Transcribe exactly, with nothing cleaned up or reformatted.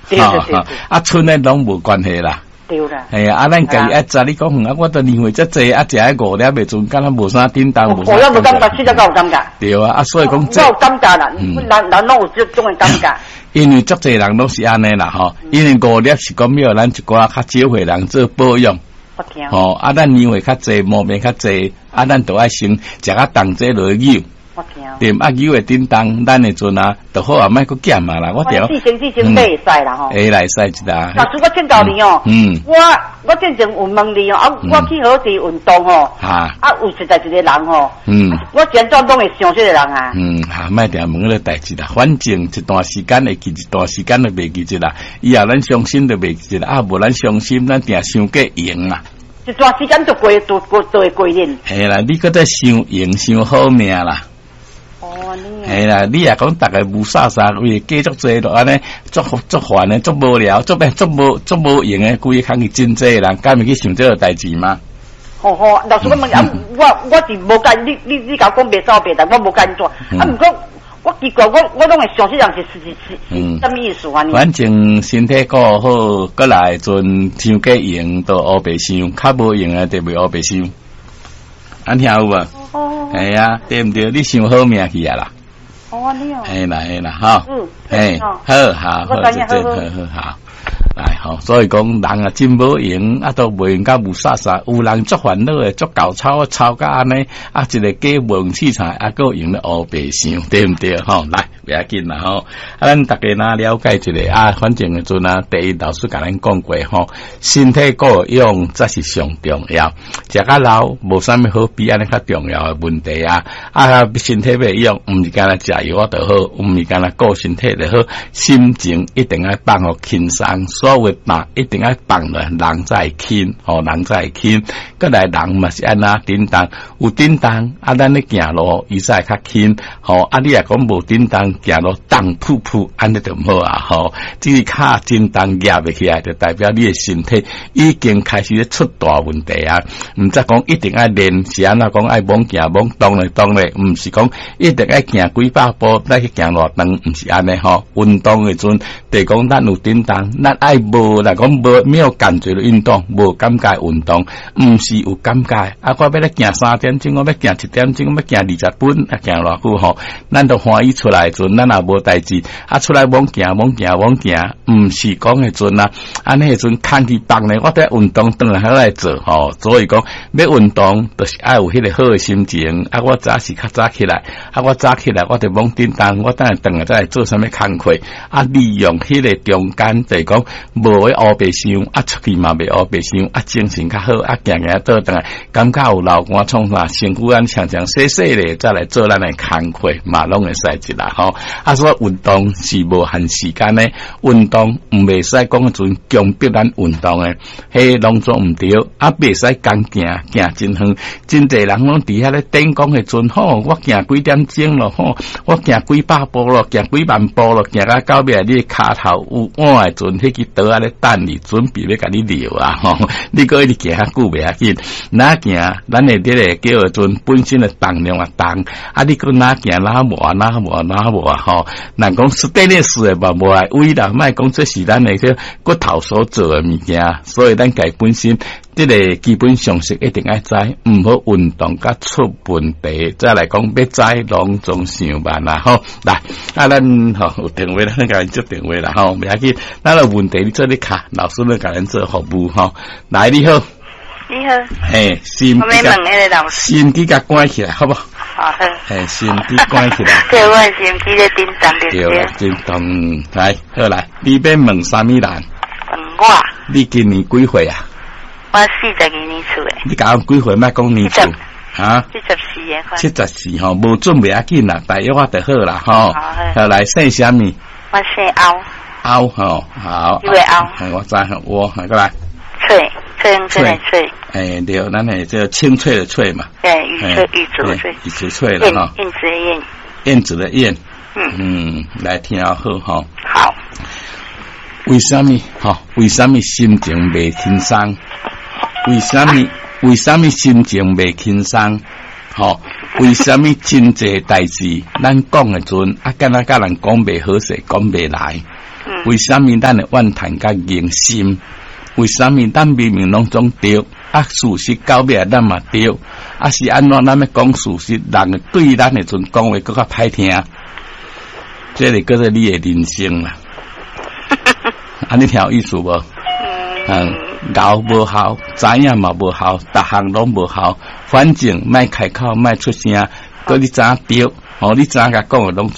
对对对， 啊，村的拢无关系啦。 对啦， 哎呀，啊，咱家己爱知你讲啊，我都年岁遮济，啊，食迄五粒袂准，敢若无啥叮当，无啥。 我有无感觉，实在有感觉。 对啊，啊，所以讲， 我有感觉啦，人人拢有这种的感觉。 因为足济人拢是安尼啦吼，因为五粒是讲要咱一寡较少岁人做保养。吼，啊，咱年岁较济，毛病较济，啊，咱都爱先食啊当这落去。 我听。 对，啊，牛的叮当，咱的阵啊，就好啊，莫搁减嘛啦。我听。 四千四千买会使啦吼。 会来使一啦。 老师，我请教你哦。嗯。我我之前有问你哦，啊，我去好地运动吼。啊。啊，有实在一个人吼。嗯。我现在拢会想这个人啊。嗯， 哈，莫定问个代志啦。反正一段时间会记，一段时间就袂记一啦。以后咱伤心就袂记啦，啊，无咱伤心，咱定想过赢啦。 一段时间就过，就过就会过瘾。 系啦，你搁再想赢，想好命啦。 哦，你系啦，你也讲大概无啥啥，为继续做落安尼，足足烦的，足无聊，足咩足无足无用的，规个空去真济人，敢会去想这个代志吗？ 好好，老师我问啊，我我是无干，你你你甲我讲别走别的，我无干做，啊，不过我奇怪，我我拢会想这样是是是是什么意思啊？ 反正身体顾好，过来阵想过用都黑白想，较无用的就袂黑白想。安听有无？哦，系啊，对唔对？你想好命去啊啦？ 哦，你哦， 系啦系啦，哈， 嗯， 嘿，好好好，这这好好好。来吼，所以讲人啊真无用，啊都无用甲无啥啥，有人足烦恼诶，足搞吵吵甲安尼，啊一个假无用器材，啊个用咧黑白想，对毋对？吼，来不要紧啦吼，啊咱大家若了解一下啊，反正诶阵啊，第一老师甲咱讲过吼，身体顾用才是上重要，食甲老无啥物好比安尼较重要诶问题啊，啊身体要用，毋是干那食药就好，毋是干那顾身体就好，心情一定要放互轻松。所有的病一定要放落人才会轻，吼人才会轻。过来人嘛是安那叮当，有叮当啊，咱咧行路伊才会较轻，吼啊你若讲无叮当行路当噗噗，安尼就毋好啊，吼。只是骹叮当压袂起来，就代表你的身体已经开始咧出大问题啊。毋则讲一定要练，是安那讲爱猛行猛动咧动咧，毋是讲一定要行几百步来去行偌长，毋是安尼吼。运动的阵，就讲咱有叮当，咱爱无来讲无没有感觉的运动，无感觉运动，毋是有感觉。啊，我要咧行三点钟，我要行七點鐘，我要行二十分，啊，行偌久吼，咱都歡喜出來陣，咱也無代志，啊，出來猛行猛行猛行，毋是講迄陣啊，安尼迄陣看去放咧，我得運動轉來來做吼，所以講要運動，就是愛有迄個好嘅心情。啊，我早是較早起來，啊，我早起來，我就猛叮當，我等下轉來再來做啥物工課，啊，利用迄個中間就係講。無會黑白想，啊出去嘛袂黑白想，啊精神較好，啊行行倒轉來，感覺有流汗創啥，身軀咱常常洗洗咧，再來做咱誒工課，嘛攏會使一啦吼。啊，所以運動是無限時間咧，運動毋袂使講迄陣強迫咱運動誒，迄攏做毋對，啊袂使講行行真遠，真濟人攏佇遐咧頂講迄陣吼，我行幾點鐘咯吼，我行幾百步咯，行幾萬步咯，行到到尾你骹頭有碗誒陣，迄個倒啊咧等你準備咧甲你聊啊吼，你個一直行較久袂要緊，哪行咱誒啲咧叫迄陣本身誒重量啊重，啊你個哪行哪無啊哪無啊哪無啊吼，人講史蒂列斯誒嘛無來為啦，莫講這是咱誒個骨頭所做誒物件，所以咱家本身。即個基本常識一定要知，唔好運動甲出問題。再來講要知，攏總想辦啦吼。來，啊咱吼有電話啦，咱甲人接電話啦吼，袂要緊。咱有問題你做你卡，老師咧甲人做服務吼。來，你好， 你好， 嘿，先我要問迄個老師， 先機甲關起來，好不？ 好好， 嘿，先機關起來。 對，我先機咧叮當對對，叮當，來，好來，你要問啥物人？ 問我。 你今年幾歲啊？ 我四十二年厝誒， 你講幾歲？莫講年厝，哈？ 七十四誒款。 七十四吼，無準袂要緊啦，大約我就好啦吼。好，來姓啥物？ 我姓歐。 歐吼，好。 因為歐。 我知吼，我過來。 翠，翠用翠來翠。 誒，對，咱係叫青翠的翠嘛。 對，玉翠玉竹的翠。 玉竹翠啦吼。 燕子的燕。 燕子的燕。 嗯。 嗯，來聽好吼。 好。 為什麼吼？為什麼心情袂輕鬆？為什麼？為什麼心情袂輕鬆？吼？為什麼真濟代志？咱講誒陣，啊，敢若甲人講袂好勢，講袂來。 嗯、 为什么咱的怨叹甲硬心？为什么咱明明拢总对？啊，事实到尾咱嘛对，啊是安怎咱要讲事实，人对咱的阵讲话更较歹听，这个叫做你的人生啦。安尼听有意思无？嗯，熬无效，知影嘛无效，逐项拢无效，反正莫开口，莫出声，搁你知影对，哦，你知影甲讲的拢。